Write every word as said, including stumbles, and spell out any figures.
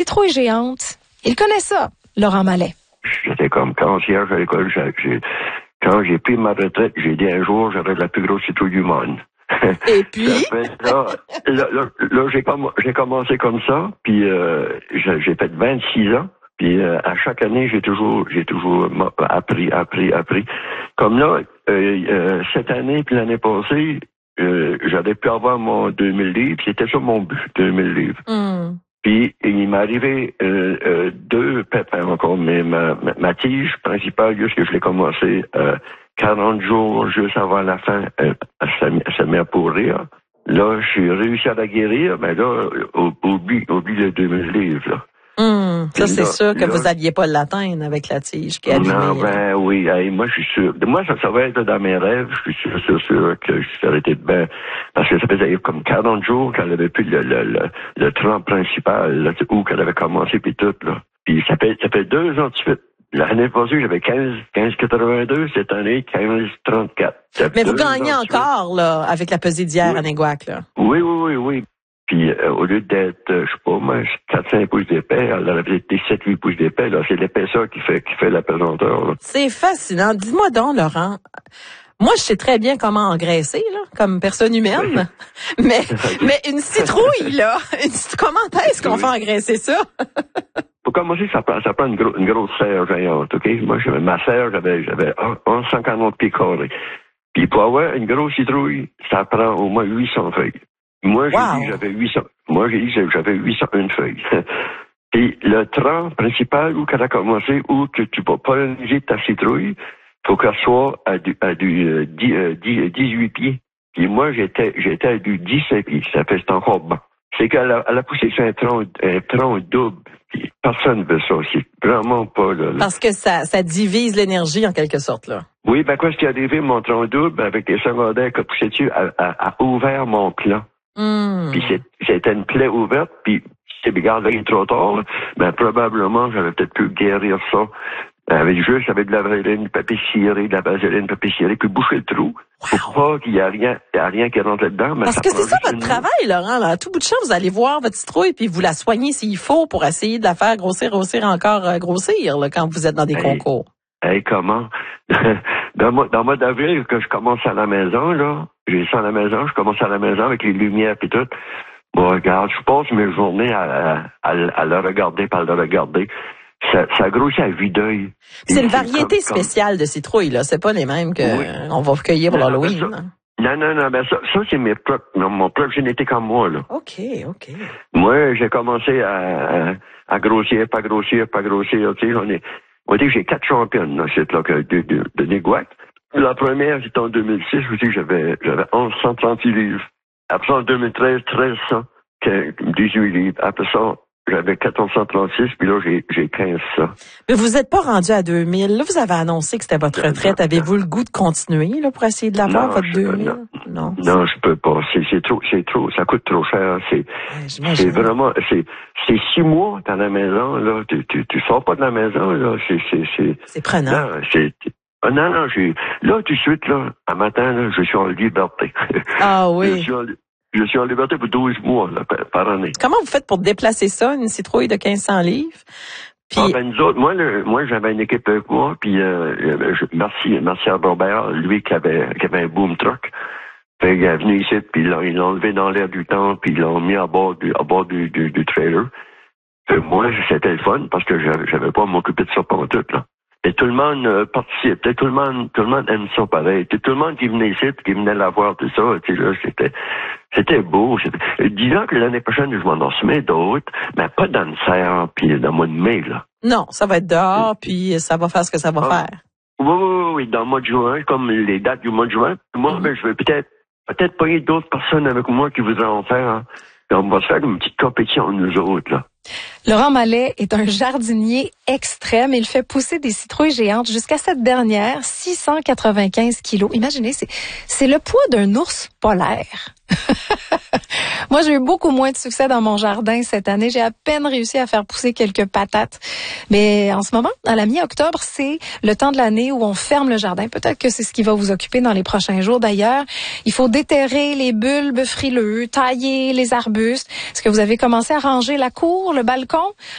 citrouille géante. Il connaît ça, Laurent Mallet. J'étais comme concierge à l'école. J'ai, j'ai, quand j'ai pris ma retraite, j'ai dit un jour, j'aurai la plus grosse citrouille du monde. Et puis? là, là, là, là j'ai, comm- j'ai commencé comme ça, puis euh, j'ai, j'ai fait vingt-six ans. Puis euh, à chaque année, j'ai toujours, j'ai toujours appris, appris, appris. Comme là, euh, euh, cette année puis l'année passée, euh, j'aurais pu avoir mon deux mille livres. C'était ça mon but, deux mille livres. Mm. Puis il m'est arrivé euh, euh, deux pépins encore, mais ma, ma, ma tige principale, juste que je l'ai commencé euh, quarante jours juste avant la fin, euh, elle s'est mise à pourrir. Là, j'ai réussi à la guérir, mais là, oublie, oublie les deux mille livres, là. Hum, ça, c'est là, sûr que là, vous n'alliez pas l'atteindre avec la tige qui est abîmée. Non, ben oui, hey, moi, je suis sûr. Moi, ça, ça va être dans mes rêves. Je suis sûr, sûr, sûr que je serais été bien. Parce que ça faisait comme quarante jours qu'elle avait plus le, le, le, le tronc principal, là, où qu'elle avait commencé, puis tout, là. Puis ça fait, ça fait deux ans de suite. L'année passée, j'avais quinze, quinze quatre-vingt-deux. Cette année, quinze trente-quatre. Mais vous gagnez encore, là, avec la pesée d'hier oui. à Néguac, là. Oui, oui, oui, oui. Puis euh, au lieu d'être, euh, je sais pas, moi, quatre cinq pouces d'épais, elle avait été sept huit pouces d'épais. Là, c'est l'épaisseur qui fait qui fait la pesanteur. Là. C'est fascinant. Dis-moi donc, Laurent. Moi, je sais très bien comment engraisser, là, comme personne humaine. mais mais une citrouille, là, une, comment est-ce qu'on fait engraisser ça? Pour commencer, ça prend, ça prend une, gros, une grosse serre géante, OK? Moi, j'avais, ma serre, j'avais, j'avais onze cent quarante pieds carrés. Puis pour avoir une grosse citrouille, ça prend au moins huit cents feuilles. Moi, j'ai wow. dit j'avais huit cents. Moi, j'ai dit j'avais huit cent une feuilles. Et le tronc principal où qu'elle a commencé, où que tu peux polliniser ta citrouille, faut qu'elle soit à du, à du euh, dix, euh, dix, dix-huit pieds. Puis moi, j'étais, j'étais à du dix-sept pieds. Ça fait c'est encore bon. C'est qu'elle a, elle a poussé sur un tronc, un tronc double. Puis personne ne veut ça. C'est vraiment pas là. là. Parce que ça, ça divise l'énergie en quelque sorte, là. Oui, ben quoi, ce qui est arrivé, mon tronc double, avec les secondaires qui a poussé dessus, a, a, a ouvert mon plan. Mm. Puis c'est, c'était une plaie ouverte, puis si c'est gardé trop tard, ben probablement j'aurais peut-être pu guérir ça avec juste avec de la vaseline, du papier ciré, de la vaseline, du papier ciré, puis boucher le trou. Wow. Pour pas qu'il y ait rien, il y a rien qui rentre là-dedans. Mais Parce ça que c'est ça votre une... travail, Laurent. Là. À tout bout de champ, vous allez voir votre citrouille puis vous la soignez s'il faut pour essayer de la faire grossir, grossir, encore euh, grossir là, quand vous êtes dans des hey, concours. Hey, comment? dans le mois, dans le mois d'avril, que je commence à la maison, là, j'ai ça à la maison, je commence à la maison avec les lumières et tout. Bon, regarde, je passe mes journées à, à, à le regarder, par le regarder. Ça, ça grossit à vue d'œil. C'est une variété comme, spéciale de citrouilles, là. C'est pas les mêmes que oui. on va cueillir pour non, l'Halloween. Non, non, non, non, ben ça, ça c'est mes propres, non, mon propre génétique à moi, là. OK, OK. Moi, j'ai commencé à, à, à grossir, pas grossir, pas grossir, tu sais, j'en ai, on dit que j'ai quatre championnes, là, c'est là, de, de, de, de Néguac. La première, c'était en deux mille six, je dis, j'avais, j'avais onze cent trente-six livres. Après ça, en deux mille treize, treize cents, dix-huit livres. Après ça, j'avais quatorze cent trente-six, puis là, j'ai, j'ai quinze cents. Mais vous n'êtes pas rendu à deux mille. Là, vous avez annoncé que c'était votre retraite. Non, Avez-vous non. le goût de continuer, là, pour essayer de l'avoir, non, votre je, deux mille? Non, non, non je peux pas. C'est, c'est trop, c'est trop, ça coûte trop cher. C'est, ouais, c'est vraiment, c'est, c'est six mois dans la maison, là. Tu, tu, tu sors pas de la maison, là. C'est, c'est, c'est. C'est prenant. Non, c'est, oh, non, non, j'ai, là, tout de suite, là, un matin, là, je suis en liberté. Ah oui. je suis en, Je suis en liberté pour douze mois là, par année. Comment vous faites pour déplacer ça, une citrouille de quinze cents livres? Puis... Ah ben nous autres, moi, le, moi j'avais une équipe avec moi, puis euh, je, merci, merci à Robert, lui qui avait, qui avait un boom truck. Fait qu'il est venu ici, puis ils l'ont, ils l'ont enlevé dans l'air du temps, puis ils l'ont mis à bord du, à bord du, du, du trailer. Fait moi, c'était le fun parce que j'avais, j'avais pas à m'occuper de ça pendant tout là. Et tout le monde euh, participe, tout le monde, tout le monde aime ça pareil. Tout le monde qui venait ici, qui venait la voir, tout ça, tu sais là, c'était, c'était beau. C'était... Disons que l'année prochaine, je vais en semer d'autres, mais pas dans le serre, puis dans le mois de mai là. Non, ça va être dehors, puis ça va faire ce que ça va ah, faire. Oui, oui, oui, dans le mois de juin, comme les dates du mois de juin. Moi, mm-hmm. ben, je vais peut-être, peut-être payer d'autres personnes avec moi qui voudraient en faire. Hein. On va se faire une petite compétition nous autres là. Laurent Mallet est un jardinier extrême. Il fait pousser des citrouilles géantes jusqu'à cette dernière, six cent quatre-vingt-quinze kilos. Imaginez, c'est, c'est le poids d'un ours polaire. Moi, j'ai eu beaucoup moins de succès dans mon jardin cette année. J'ai à peine réussi à faire pousser quelques patates. Mais en ce moment, à la mi-octobre, c'est le temps de l'année où on ferme le jardin. Peut-être que c'est ce qui va vous occuper dans les prochains jours. D'ailleurs, il faut déterrer les bulbes frileux, tailler les arbustes. Est-ce que vous avez commencé à ranger la cour, le balcon?